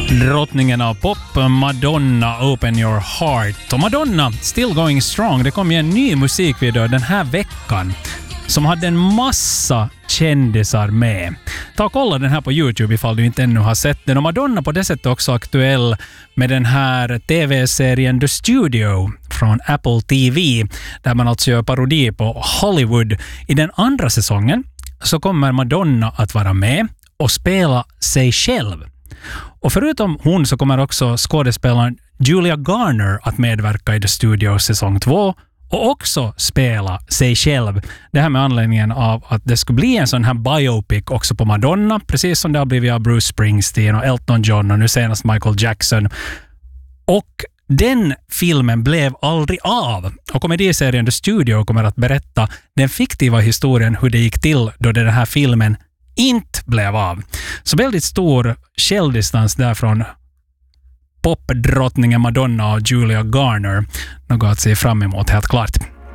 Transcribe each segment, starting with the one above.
Drottningen av pop, Madonna, Open Your Heart. Och Madonna, Still Going Strong. Det kom ju en ny musikvideo den här veckan som hade en massa kändisar med. Ta och kolla den här på YouTube ifall du inte ännu har sett den. Och Madonna på det sättet också aktuell med den här tv-serien The Studio från Apple TV, där man alltså gör parodi på Hollywood. I den andra säsongen så kommer Madonna att vara med och spela sig själv. Och förutom hon så kommer också skådespelaren Julia Garner att medverka i The Studio säsong 2 och också spela sig själv. Det här med anledningen av att det skulle bli en sån här biopic också på Madonna, precis som det har blivit av Bruce Springsteen och Elton John och nu senast Michael Jackson. Och den filmen blev aldrig av. Och komediserien The Studio kommer att berätta den fiktiva historien hur det gick till då den här filmen inte blev av. Så väldigt stor självdistans där från popdrottningen Madonna och Julia Garner. Något att se fram emot helt klart.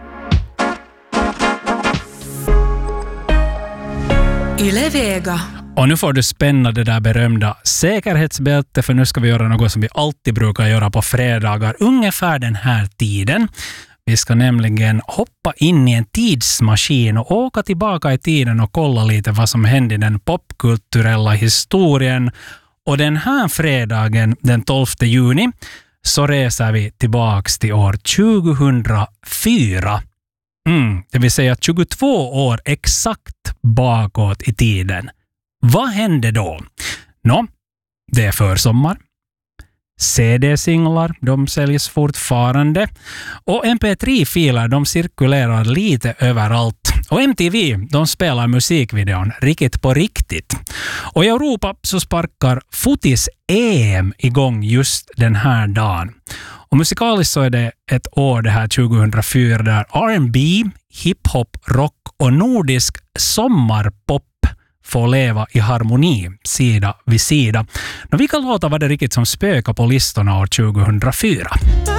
Yle Vega. Och nu får du spänna det där berömda säkerhetsbälte, för nu ska vi göra något som vi alltid brukar göra på fredagar ungefär den här tiden. Vi ska nämligen hoppa in i en tidsmaskin och åka tillbaka i tiden och kolla lite vad som hände i den popkulturella historien. Och den här fredagen, den 12 juni, så reser vi tillbaks till år 2004. Det vill säga 22 år exakt bakåt i tiden. Vad hände då? Det är försommar. CD-singlar, de säljs fortfarande. Och MP3-filer, de cirkulerar lite överallt. Och MTV, de spelar musikvideon riktigt på riktigt. Och i Europa så sparkar fotis-EM igång just den här dagen. Och musikaliskt så är det ett år det här 2004 där R&B, hiphop, rock och nordisk sommarpop får leva i harmoni sida vid sida. Vilka låtar var det riktigt som spökade på listorna år 2004?